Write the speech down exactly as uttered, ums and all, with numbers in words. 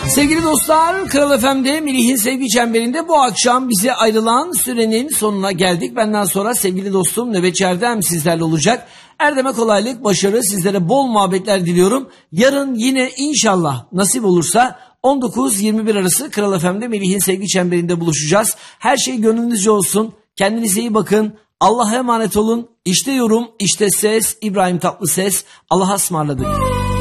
Sevgili dostlar, Kral F M'de Melih'in Sevgi Çemberi'nde bu akşam bize ayrılan sürenin sonuna geldik. Benden sonra sevgili dostum Nöbetçi Erdem sizlerle olacak. Erdem'e kolaylık, başarı, sizlere bol muhabbetler diliyorum. Yarın yine inşallah nasip olursa on dokuz yirmi bir arası Kral F M'de Melih'in Sevgi Çemberi'nde buluşacağız. Her şey gönlünüzce olsun. Kendinize iyi bakın. Allah'a emanet olun. İşte yorum, işte ses. İbrahim Tatlıses. Allah'a ısmarladık.